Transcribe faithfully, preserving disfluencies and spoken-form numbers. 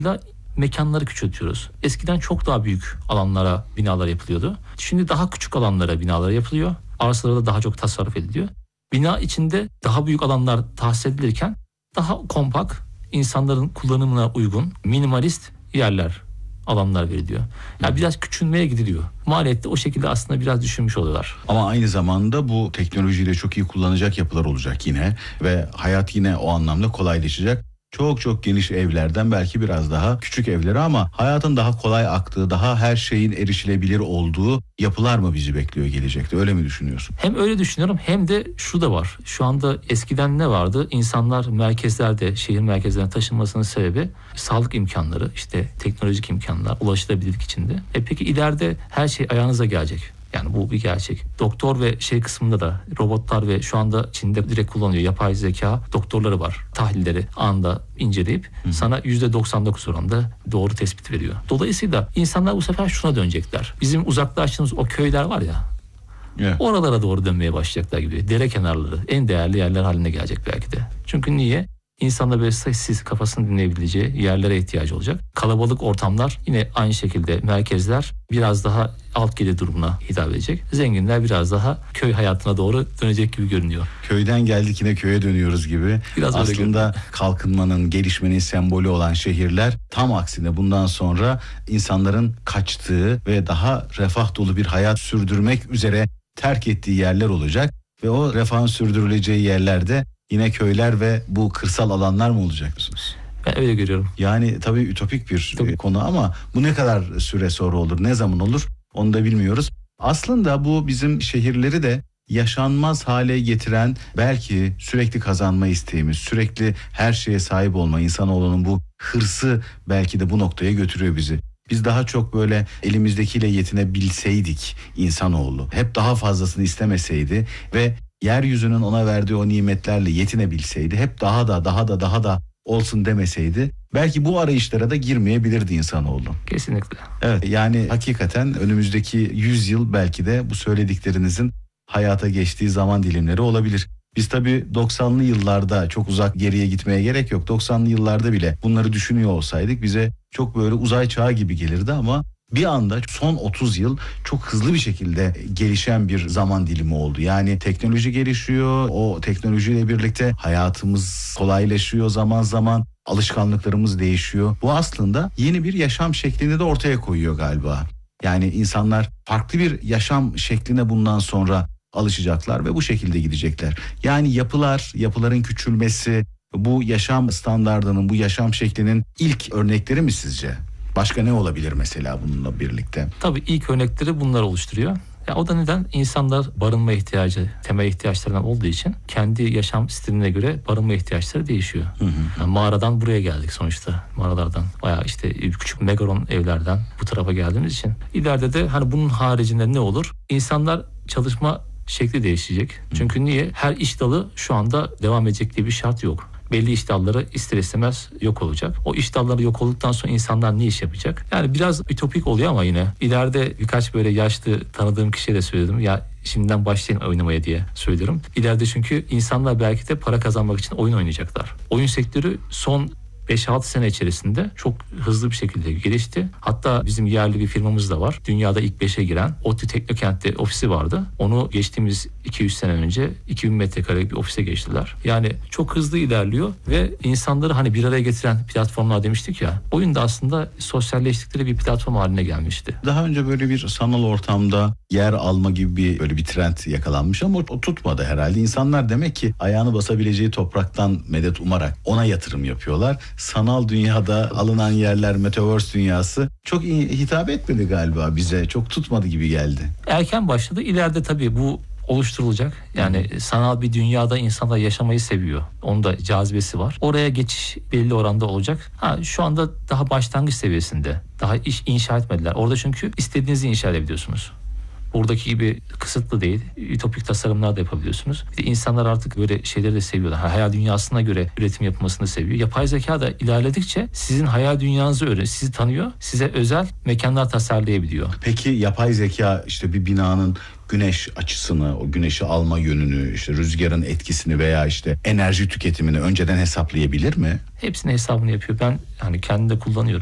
da mekanları küçültüyoruz. Eskiden çok daha büyük alanlara binalar yapılıyordu. Şimdi daha küçük alanlara binalar yapılıyor. Arsalarda daha çok tasarruf ediliyor. Bina içinde daha büyük alanlar tahsis edilirken daha kompakt, insanların kullanımına uygun, minimalist yerler, alanlar veriliyor. Yani biraz küçülmeye gidiliyor. Maliyette o şekilde aslında biraz düşünmüş oluyorlar. Ama aynı zamanda bu teknolojiyle çok iyi kullanacak yapılar olacak yine ve hayat yine o anlamda kolaylaşacak. Çok çok geniş evlerden belki biraz daha küçük evlere ama hayatın daha kolay aktığı, daha her şeyin erişilebilir olduğu yapılar mı bizi bekliyor gelecekte? Öyle mi düşünüyorsun? Hem öyle düşünüyorum hem de şu da var. Şu anda eskiden ne vardı? İnsanlar merkezlerde, şehir merkezlerine taşınmasının sebebi sağlık imkanları, işte teknolojik imkanlar, ulaşılabilirlik içinde. E peki ileride her şey ayağınıza gelecek. Yani bu bir gerçek. Doktor ve şey kısmında da robotlar ve şu anda Çin'de direkt kullanılıyor. Yapay zeka doktorları var. Tahlilleri anında inceleyip Hı. sana yüzde doksan dokuz oranda doğru tespit veriyor. Dolayısıyla insanlar bu sefer şuna dönecekler. Bizim uzaklaştığımız o köyler var ya. Yeah. Oralara doğru dönmeye başlayacaklar gibi. Dere kenarları en değerli yerler haline gelecek belki de. Çünkü niye? İnsanlar böyle sessiz, kafasını dinleyebileceği yerlere ihtiyacı olacak. Kalabalık ortamlar yine aynı şekilde, merkezler biraz daha alt gelir durumuna hitap edecek. Zenginler biraz daha köy hayatına doğru dönecek gibi görünüyor. Köyden geldik yine köye dönüyoruz gibi. Biraz aslında kalkınmanın, gelişmenin sembolü olan şehirler tam aksine bundan sonra insanların kaçtığı ve daha refah dolu bir hayat sürdürmek üzere terk ettiği yerler olacak. Ve o refahın sürdürüleceği yerlerde yine köyler ve bu kırsal alanlar mı olacak mısınız? Ben öyle görüyorum. Yani tabii ütopik bir tabii. konu ama bu ne kadar süre sonra olur, ne zaman olur onu da bilmiyoruz. Aslında bu bizim şehirleri de yaşanmaz hale getiren, belki sürekli kazanma isteğimiz, sürekli her şeye sahip olma, insanoğlunun bu hırsı belki de bu noktaya götürüyor bizi. Biz daha çok böyle elimizdekiyle yetinebilseydik insanoğlu, hep daha fazlasını istemeseydi ve yeryüzünün ona verdiği o nimetlerle yetinebilseydi, hep daha da daha da daha da olsun demeseydi, belki bu arayışlara da girmeyebilirdi insanoğlu. Kesinlikle. Evet, yani hakikaten önümüzdeki yüz yıl belki de bu söylediklerinizin hayata geçtiği zaman dilimleri olabilir. Biz tabii doksanlı yıllarda, çok uzak geriye gitmeye gerek yok, doksanlı yıllarda bile bunları düşünüyor olsaydık bize çok böyle uzay çağı gibi gelirdi ama bir anda son otuz yıl çok hızlı bir şekilde gelişen bir zaman dilimi oldu. Yani teknoloji gelişiyor, o teknolojiyle birlikte hayatımız kolaylaşıyor zaman zaman, alışkanlıklarımız değişiyor. Bu aslında yeni bir yaşam şeklini de ortaya koyuyor galiba. Yani insanlar farklı bir yaşam şekline bundan sonra alışacaklar ve bu şekilde gidecekler. Yani yapılar, yapıların küçülmesi, bu yaşam standardının, bu yaşam şeklinin ilk örnekleri mi sizce? Başka ne olabilir mesela bununla birlikte? Tabii ilk örnekleri bunlar oluşturuyor. Ya o da neden? İnsanlar barınma ihtiyacı, temel ihtiyaçlarından olduğu için kendi yaşam stiline göre barınma ihtiyaçları değişiyor. Hı hı. Yani mağaradan buraya geldik sonuçta. Mağaralardan bayağı işte küçük megaron evlerden bu tarafa geldiğimiz için. İleride de hani bunun haricinde ne olur? İnsanlar çalışma şekli değişecek. Hı. Çünkü niye? Her iş dalı şu anda devam edecek diye bir şart yok. Belli iş dalları ister istemez yok olacak. O iş dalları yok olduktan sonra insanlar ne iş yapacak? Yani biraz ütopik oluyor ama yine ileride birkaç böyle yaşlı tanıdığım kişiye de söyledim. Ya şimdiden başlayın oynamaya diye söylüyorum. İleride çünkü insanlar belki de para kazanmak için oyun oynayacaklar. Oyun sektörü son beş altı sene içerisinde çok hızlı bir şekilde gelişti. Hatta bizim yerli bir firmamız da var. Dünyada ilk beşe giren ODTÜ Teknokent'te ofisi vardı. Onu geçtiğimiz iki yüz sene önce iki bin metrekarelik bir ofise geçtiler. Yani çok hızlı ilerliyor ve insanları hani bir araya getiren platformlar demiştik ya. Oyun da aslında sosyalleştikleri bir platform haline gelmişti. Daha önce böyle bir sanal ortamda yer alma gibi bir böyle bir trend yakalanmış ama o tutmadı herhalde. İnsanlar demek ki ayağını basabileceği topraktan medet umarak ona yatırım yapıyorlar. Sanal dünyada alınan yerler, metaverse dünyası çok iyi hitap etmedi galiba bize. Çok tutmadı gibi geldi. Erken başladı. İleride tabii bu oluşturulacak. Yani hmm. sanal bir dünyada insanlar yaşamayı seviyor. Onun da cazibesi var. Oraya geçiş belli oranda olacak. Ha, şu anda daha başlangıç seviyesinde. Daha iş inşa etmediler. Orada çünkü istediğinizi inşa edebiliyorsunuz. buradaki gibi kısıtlı değil. Ütopik tasarımlar da yapabiliyorsunuz. Bir de insanlar artık böyle şeyleri de seviyorlar. Hayal dünyasına göre üretim yapılmasını seviyor. Yapay zeka da ilerledikçe sizin hayal dünyanızı öğreniyor. Sizi tanıyor. Size özel mekanlar tasarlayabiliyor. Peki yapay zeka işte bir binanın güneş açısını, o güneşi alma yönünü, işte rüzgarın etkisini veya işte enerji tüketimini önceden hesaplayabilir mi? Hepsinin hesabını yapıyor. Ben hani kendi de kullanıyorum.